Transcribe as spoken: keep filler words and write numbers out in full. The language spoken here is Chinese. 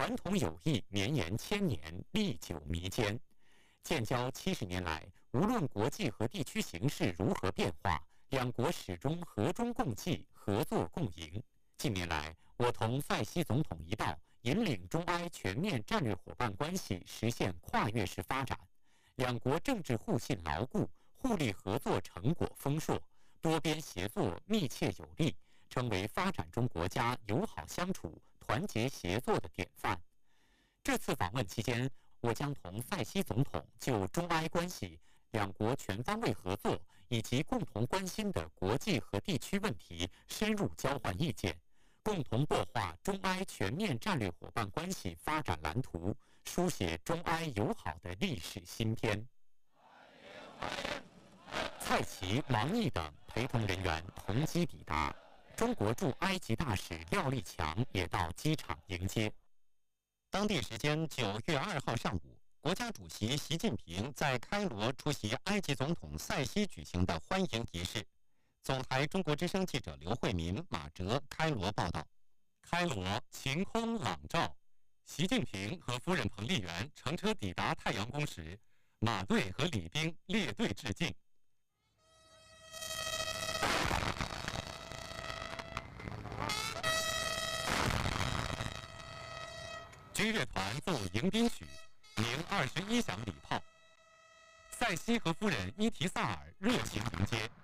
传统友谊绵延千年，历久弥坚。建交七十年来，无论国际和地区形势如何变化，两国始终和衷共济、合作共赢。近年来，我同塞西总统一道，引领中埃全面战略伙伴关系实现跨越式发展，两国政治互信牢固，互利合作成果丰硕，多边协作密切有力，成为发展中国家友好相处、团结协作的典范。这次访问期间，我将同塞西总统就中埃关系、两国全方位合作以及共同关心的国际和地区问题深入交换意见，共同擘画中埃全面战略伙伴关系发展蓝图，书写中埃友好的历史新篇。蔡奇、王毅等陪同人员同机抵达，中国驻埃及大使廖立强也到机场迎接。当地时间九月二号上午，国家主席习近平在开罗出席埃及总统塞西举行的欢迎仪式。总台中国之声记者刘慧民、马哲开罗报道。开罗晴空朗照，习近平和夫人彭丽媛乘车抵达太阳宫时，马队和礼兵列队致敬。军乐团奏迎宾曲，鸣二十一响礼炮。塞西和夫人伊提萨尔热情迎接。